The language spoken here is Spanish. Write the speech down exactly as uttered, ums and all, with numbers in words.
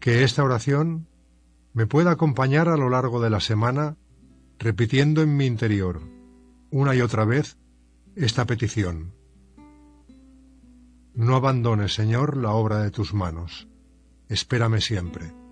que esta oración me pueda acompañar a lo largo de la semana, repitiendo en mi interior, una y otra vez, esta petición. No abandones, Señor, la obra de tus manos. Espérame siempre.